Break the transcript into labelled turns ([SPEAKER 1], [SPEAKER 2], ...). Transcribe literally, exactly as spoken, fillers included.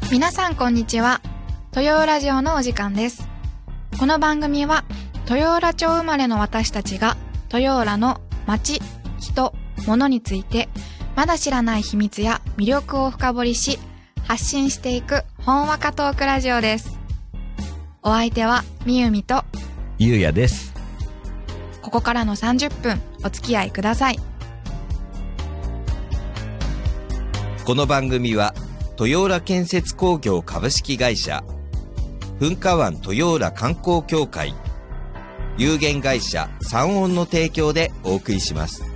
[SPEAKER 1] 皆さんこんにちは。豊浦城のお時間です。この番組は豊浦町生まれの私たちが豊浦の街、人、物についてまだ知らない秘密や魅力を深掘りし発信していくほんわかトークラジオです。お相手はみゆみと
[SPEAKER 2] ゆうやです。
[SPEAKER 1] ここからのさんじゅっぷんお付き合いください。
[SPEAKER 2] この番組は豊浦建設工業株式会社、噴火湾豊浦観光協会、有限会社三音の提供でお送りします。